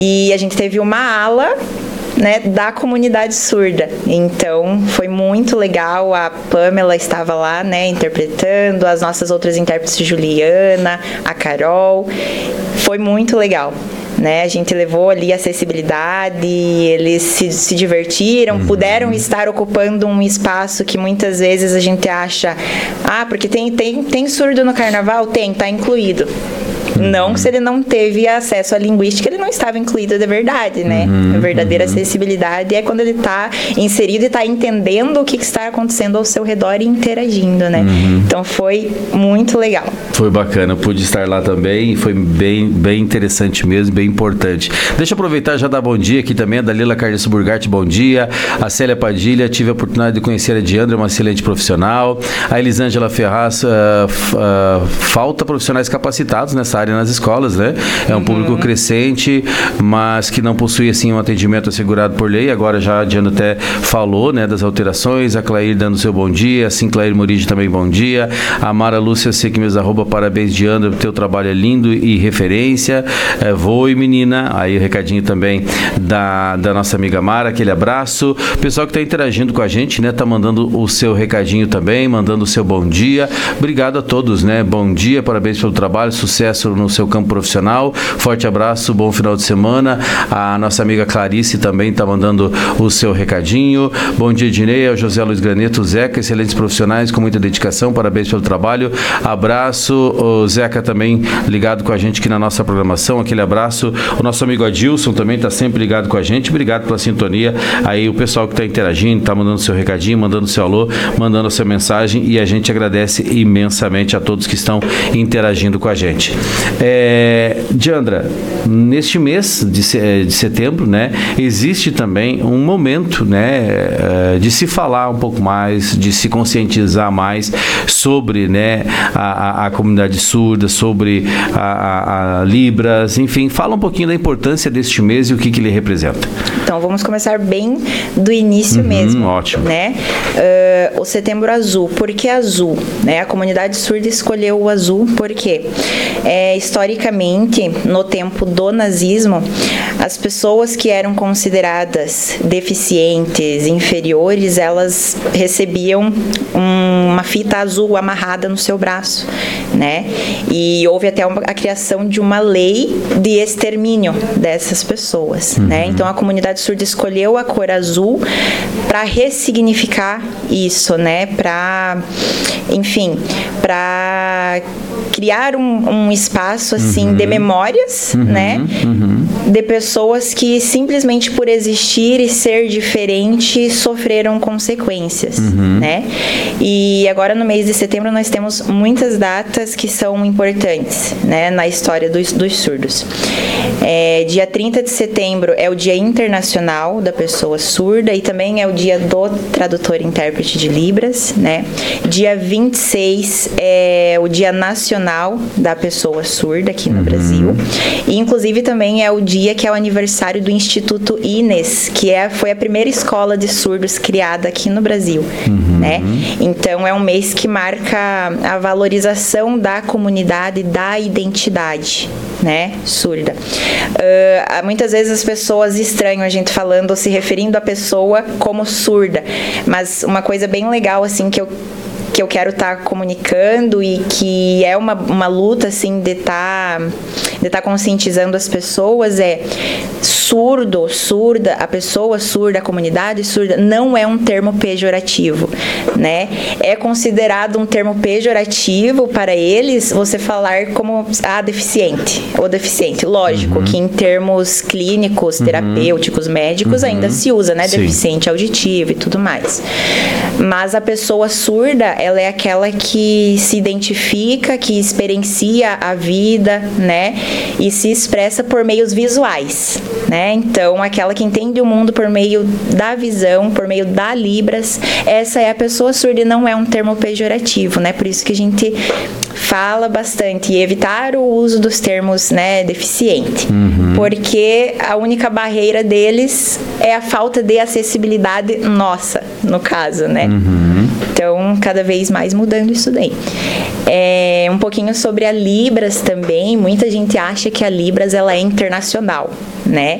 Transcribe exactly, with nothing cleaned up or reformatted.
E a gente teve uma ala, né, da comunidade surda. Então, foi muito legal. A Pamela estava lá, né, interpretando, as nossas outras intérpretes, Juliana, a Carol. Foi muito legal. Né? A gente levou ali acessibilidade, eles se, se divertiram, uhum. puderam estar ocupando um espaço que muitas vezes a gente acha, ah, porque tem, tem, tem surdo no carnaval? Tem, tá incluído. Uhum. Não, se ele não teve acesso à linguística, ele não estava incluído de verdade, né? Uhum. A verdadeira uhum. acessibilidade é quando ele está inserido e está entendendo o que está acontecendo ao seu redor e interagindo, né? Uhum. Então, foi muito legal. Foi bacana, eu pude estar lá também, foi bem, bem interessante mesmo, bem importante. Deixa eu aproveitar e já dar bom dia aqui também, a Dalila Carlos Burgatti, bom dia. A Célia Padilha, tive a oportunidade de conhecer a Diandra, uma excelente profissional. A Elisângela Ferraz, uh, uh, falta profissionais capacitados nessa área nas escolas, né? É um uhum. público crescente, mas que não possui, assim, um atendimento assegurado por lei. Agora já a Diandra até falou, né, das alterações. A Clair dando seu bom dia, a Sinclair Muride também bom dia. A Mara Lúcia Sequimes, arroba, parabéns, Diandra, o teu trabalho é lindo e referência. É, voe, menina. Aí o recadinho também da, da nossa amiga Mara, aquele abraço. O pessoal que está interagindo com a gente, né, tá mandando o seu recadinho também, mandando o seu bom dia. Obrigado a todos, né? Bom dia, parabéns pelo trabalho, sucesso no seu campo profissional. Forte abraço, bom final de semana. A nossa amiga Clarice também está mandando o seu recadinho. Bom dia, Dineia, José Luiz Graneto, Zeca, excelentes profissionais com muita dedicação, parabéns pelo trabalho. Abraço, o Zeca também ligado com a gente aqui na nossa programação, aquele abraço. O nosso amigo Adilson também está sempre ligado com a gente, obrigado pela sintonia. Aí o pessoal que está interagindo, está mandando seu recadinho, mandando seu alô, mandando a sua mensagem, e a gente agradece imensamente a todos que estão interagindo com a gente. É, Diandra, neste mês de, de setembro, né, existe também um momento, né, de se falar um pouco mais, de se conscientizar mais sobre, né, a, a, a comunidade surda, sobre a, a, a Libras, enfim, fala um pouquinho da importância deste mês e o que, que ele representa. Então, vamos começar bem do início uhum, mesmo. Ótimo. Né? Uh, o Setembro Azul. Por que azul? Né? A comunidade surda escolheu o azul porque, é, historicamente, no tempo do nazismo, as pessoas que eram consideradas deficientes, inferiores, elas recebiam um, uma fita azul amarrada no seu braço, né? E houve até uma, a criação de uma lei de extermínio dessas pessoas, uhum. né? Então, a comunidade surda escolheu a cor azul para ressignificar isso, né? Para, enfim, para criar um, um espaço, assim, uhum. de memórias, uhum. né? Uhum. De pessoas que simplesmente por existir e ser diferente sofreram consequências, uhum. né? E agora no mês de setembro nós temos muitas datas que são importantes, né? Na história dos, dos surdos. É, dia trinta de setembro é o Dia Internacional da Pessoa Surda e também é o dia do tradutor e intérprete de Libras, né? Dia vinte e seis é o Dia Nacional da Pessoa Surda aqui no uhum. Brasil. E inclusive também é o dia que é o aniversário do Instituto Ines, que é, foi a primeira escola de surdos criada aqui no Brasil, uhum. né? Então é um mês que marca a valorização da comunidade, da identidade, né, surda. Uh, muitas vezes as pessoas estranham a gente falando ou se referindo à pessoa como surda, mas uma coisa bem legal, assim, que eu que eu quero estar tá comunicando e que é uma, uma luta, assim, de estar tá, de tá conscientizando as pessoas é surdo, surda, a pessoa surda, a comunidade surda, não é um termo pejorativo, né? É considerado um termo pejorativo para eles você falar como ah, deficiente ou deficiente. Lógico uhum. que em termos clínicos, uhum. terapêuticos, médicos, uhum. ainda se usa, né? Sim. Deficiente auditivo e tudo mais. Mas a pessoa surda, ela é aquela que se identifica, que experiencia a vida, né? E se expressa por meios visuais, né? Então, aquela que entende o mundo por meio da visão, por meio da Libras, essa é a pessoa surda e não é um termo pejorativo, né? Por isso que a gente fala bastante e evitar o uso dos termos, né, deficiente, uhum. porque a única barreira deles é a falta de acessibilidade nossa, no caso, né? Uhum. Então, cada vez mais mudando isso daí. É, um pouquinho sobre a Libras também. Muita gente acha que a Libras ela é internacional, né?